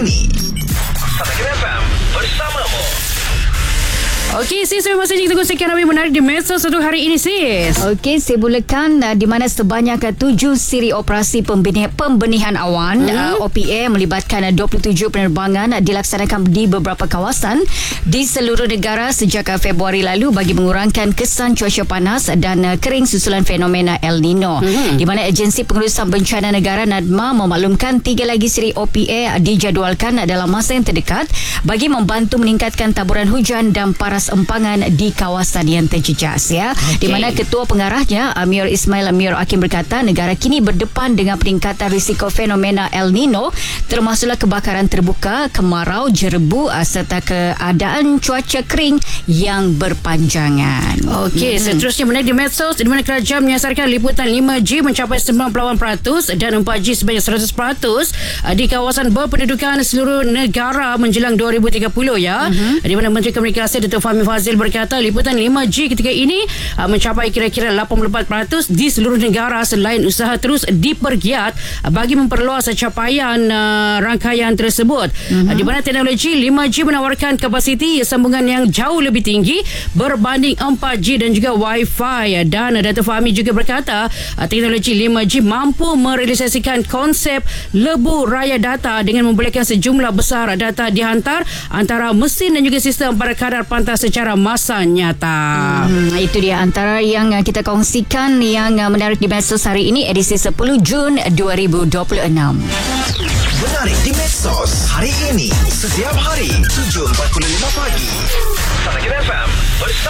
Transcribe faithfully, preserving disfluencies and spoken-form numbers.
ini. Sahaja F M bersamamu. Okey sis, terima kasih kita kongsikan apa yang menarik di medsos untuk hari ini sis. Okey, saya mulakan uh, di mana sebanyak uh, tujuh siri operasi pembenih, pembenihan awan hmm. uh, O P A melibatkan uh, dua puluh tujuh penerbangan uh, dilaksanakan di beberapa kawasan di seluruh negara sejak uh, Februari lalu bagi mengurangkan kesan cuaca panas dan uh, kering susulan fenomena El Nino. Hmm. Di mana Agensi Pengurusan Bencana Negara NADMA memaklumkan tiga lagi siri O P A uh, dijadualkan uh, dalam masa yang terdekat bagi membantu meningkatkan taburan hujan dan paras empangan di kawasan yang terjejas ya. Okay. Di mana Ketua Pengarahnya Amir Ismail Amir Hakim berkata negara kini berdepan dengan peningkatan risiko fenomena El Nino termasuklah kebakaran terbuka, kemarau, jerebu serta keadaan cuaca kering yang berpanjangan. Okey, hmm. seterusnya menarik di medsos di mana kerajaan menyasarkan liputan lima G mencapai sembilan puluh lapan peratus dan empat G sebanyak seratus peratus di kawasan berpendudukan seluruh negara menjelang dua ribu tiga puluh ya. Uh-huh. Di mana Menteri Komunikasi Datuk Fahmi Fazil berkata liputan lima G ketika ini uh, mencapai kira-kira lapan puluh empat peratus di seluruh negara selain usaha terus dipergiat uh, bagi memperluas capaian uh, rangkaian tersebut. Uh-huh. Uh, di mana teknologi lima G menawarkan kapasiti sambungan yang jauh lebih tinggi berbanding empat G dan juga Wi-Fi. Dan uh, Datuk Fahmi juga berkata uh, teknologi lima G mampu merealisasikan konsep lebuh raya data dengan membolehkan sejumlah besar data dihantar antara mesin dan juga sistem pada kadar pantas secara masa nyata. Hmm, itu dia antara yang kita kongsikan yang menarik di medsos hari ini edisi sepuluh Jun dua ribu dua puluh enam. Menarik di medsos hari ini setiap hari tujuh empat puluh lima pagi. Sahaja F M bersama